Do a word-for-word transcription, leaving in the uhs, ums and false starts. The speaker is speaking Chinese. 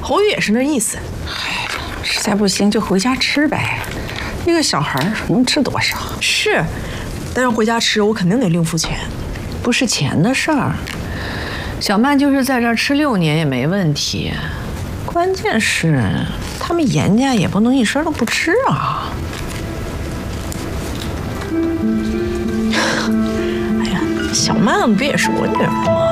侯宇也是那意思。 嗨，实在不行就回家吃呗，一个小孩能吃多少？ 是，但是回家吃我肯定得另付钱。 不是钱的事儿，小曼就是在这儿吃六年也没问题。关键是他们严家也不能一声都不吃啊。 哎呀，小曼不也是我女儿吗？